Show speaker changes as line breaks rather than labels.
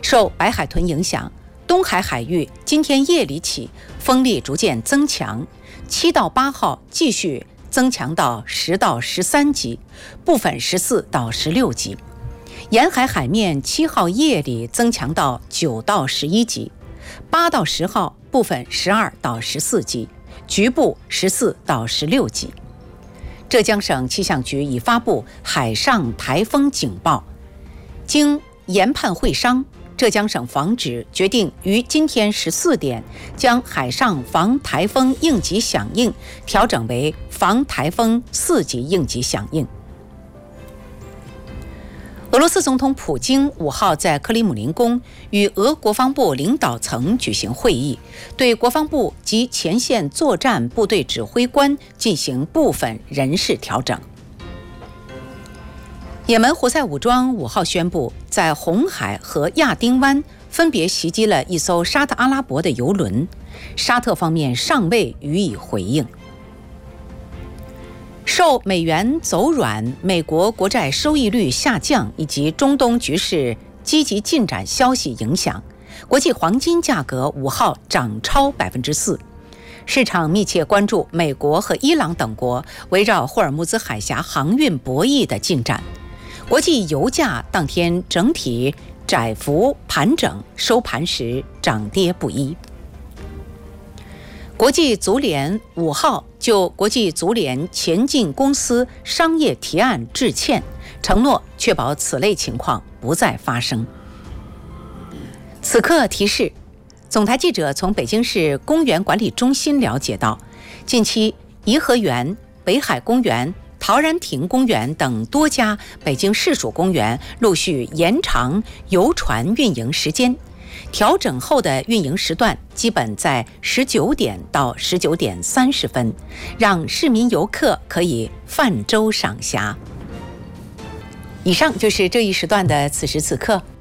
受白海豚影响，东海海域今天夜里起风力逐渐增强，7到8号继续增强到10到13级，部分14到16级。沿海海面7号夜里增强到9到11级，8到10号部分12到14级，局部14到16级。浙江省气象局已发布海上台风警报。经研判会商，浙江省防指决定于今天14点将海上防台风应急响应调整为防台风4级应急响应。俄罗斯总统普京5号在克里姆林宫与俄国防部领导层举行会议，对国防部及前线作战部队指挥官进行部分人事调整。也门胡塞武装5号宣布，在红海和亚丁湾分别袭击了一艘沙特阿拉伯的油轮，沙特方面尚未予以回应。受美元走软、美国国债收益率下降以及中东局势积极进展消息影响，国际黄金价格5号涨超 4%。市场密切关注美国和伊朗等国围绕霍尔木兹海峡航运博弈的进展。国际油价当天整体窄幅盘整，收盘时涨跌不一。国际足联5号就国际足联前进公司商业提案致歉，承诺确保此类情况不再发生。此刻提示，总台记者从北京市公园管理中心了解到，近期颐和园、北海公园、陶然亭公园等多家北京市属公园陆续延长游船运营时间，调整后的运营时段基本在19点到19点30分，让市民游客可以泛舟赏霞。以上就是这一时段的此时此刻，